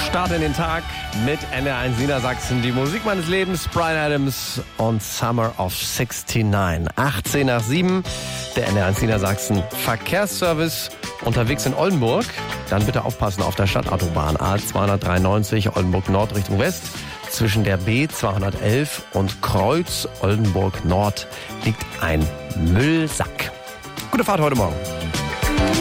Start in den Tag mit NDR1 Niedersachsen. Die Musik meines Lebens, Bryan Adams und Summer of 69. 18 nach 7, der NDR1 Niedersachsen Verkehrsservice unterwegs in Oldenburg. Dann bitte aufpassen auf der Stadtautobahn A293 Oldenburg Nord Richtung West. Zwischen der B211 und Kreuz Oldenburg Nord liegt ein Müllsack. Gute Fahrt heute Morgen.